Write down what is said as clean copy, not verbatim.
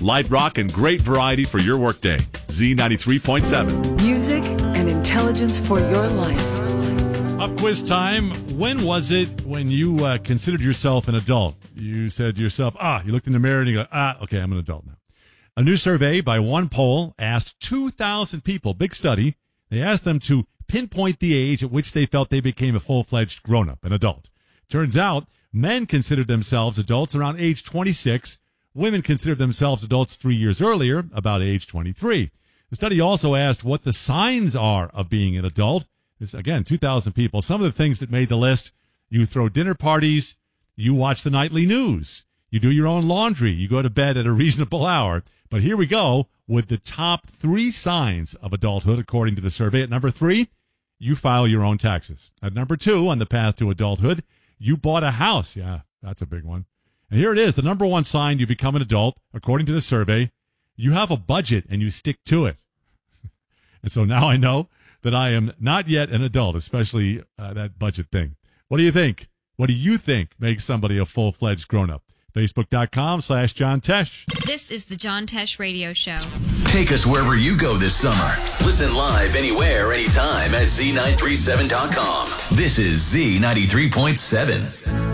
light rock and great variety for your workday. Z93.7. Music and intelligence for your life. Up quiz time. When was it when you considered yourself an adult? You said to yourself, you looked in the mirror and you go, okay, I'm an adult now. A new survey by OnePoll asked 2,000 people, big study. They asked them to pinpoint the age at which they felt they became a full-fledged grown-up, an adult. Turns out, men considered themselves adults around age 26. Women considered themselves adults 3 years earlier, about age 23. The study also asked what the signs are of being an adult. This, again, 2,000 people. Some of the things that made the list: you throw dinner parties, you watch the nightly news, you do your own laundry, you go to bed at a reasonable hour. But here we go with the top 3 signs of adulthood, according to the survey. At number 3, you file your own taxes. At number 2, on the path to adulthood, you bought a house. Yeah, that's a big one. And here it is, the number 1 sign you become an adult, according to the survey: you have a budget and you stick to it. And so now I know that I am not yet an adult, especially that budget thing. What do you think? What do you think makes somebody a full-fledged grown-up? Facebook.com/John Tesh. This is the John Tesh Radio Show. Take us wherever you go this summer. Listen live anywhere, anytime at Z937.com. This is Z93.7.